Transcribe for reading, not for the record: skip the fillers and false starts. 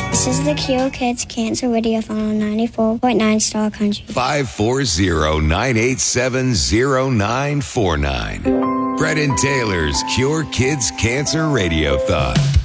This is the Cure Kids Cancer Radiothon on 94.9 Star Country. 540-987-0949. Brett and Taylor's Cure Kids Cancer Radiothon.